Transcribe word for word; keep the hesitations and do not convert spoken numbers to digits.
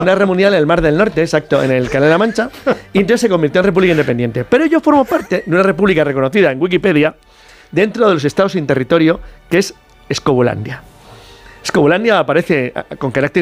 Una guerra mundial en el Mar del Norte, exacto, en el Canal de la Mancha, y entonces se convirtió en república independiente. Pero yo formo parte de una república reconocida en Wikipedia dentro de los estados sin territorio, que es Escobolandia. Escobolandia aparece con carácter